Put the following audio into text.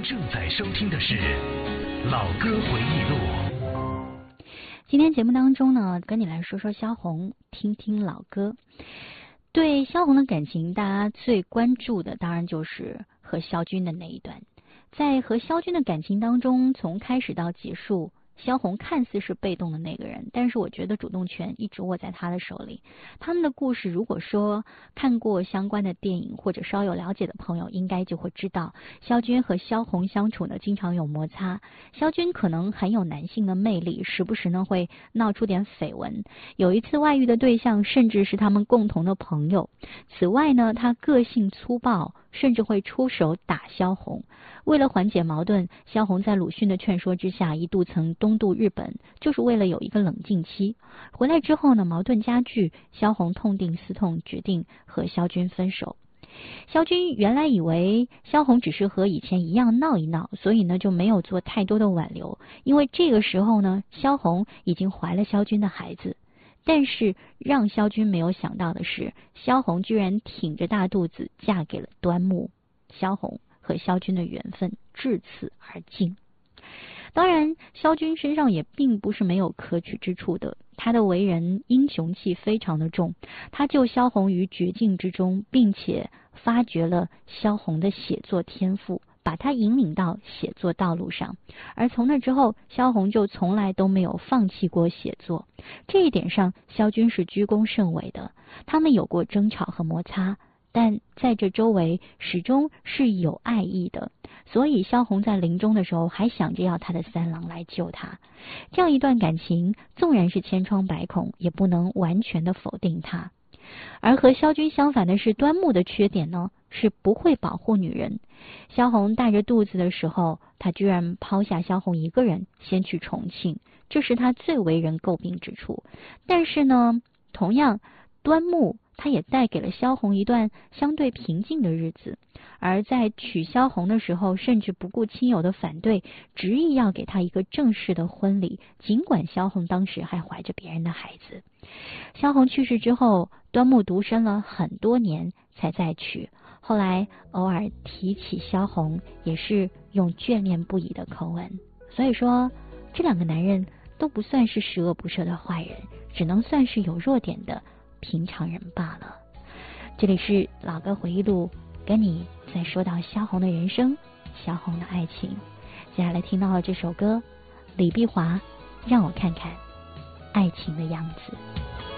正在收听的是老歌回忆录。 今天节目当中呢，跟你来说说萧红，听听老歌。对萧红的感情，大家最关注的当然就是和萧军的那一段。在和萧军的感情当中，从开始到结束，萧红看似是被动的那个人，但是我觉得主动权一直握在他的手里。他们的故事，如果说看过相关的电影或者稍有了解的朋友，应该就会知道，萧军和萧红相处呢，经常有摩擦。萧军可能很有男性的魅力，时不时呢会闹出点绯闻。有一次外遇的对象，甚至是他们共同的朋友。此外呢，他个性粗暴，甚至会出手打萧红。为了缓解矛盾，萧红在鲁迅的劝说之下，一度曾东渡日本，就是为了有一个冷静期。回来之后呢，矛盾加剧，萧红痛定思痛，决定和萧军分手。萧军原来以为萧红只是和以前一样闹一闹，所以呢就没有做太多的挽留，因为这个时候呢，萧红已经怀了萧军的孩子。但是让萧军没有想到的是，萧红居然挺着大肚子嫁给了端木。萧红和萧军的缘分至此而尽。当然，萧军身上也并不是没有可取之处的，他的为人英雄气非常的重，他救萧红于绝境之中，并且发掘了萧红的写作天赋，把他引领到写作道路上。而从那之后，萧红就从来都没有放弃过写作。这一点上，萧军是居功甚伟的。他们有过争吵和摩擦，但在这周围始终是有爱意的，所以萧红在临终的时候还想着要他的三郎来救他。这样一段感情，纵然是千疮百孔，也不能完全的否定他。而和萧军相反的是，端木的缺点呢，是不会保护女人。萧红带着肚子的时候，他居然抛下萧红一个人先去重庆，这是他最为人诟病之处。但是呢，同样端木他也带给了萧红一段相对平静的日子，而在娶萧红的时候，甚至不顾亲友的反对，执意要给她一个正式的婚礼，尽管萧红当时还怀着别人的孩子。萧红去世之后，端木独身了很多年才再娶，后来偶尔提起萧红，也是用眷恋不已的口吻。所以说，这两个男人都不算是十恶不赦的坏人，只能算是有弱点的平常人罢了。这里是老歌回忆录，跟你在说到萧红的人生，萧红的爱情。接下来听到了这首歌，李碧华，让我看看爱情的样子。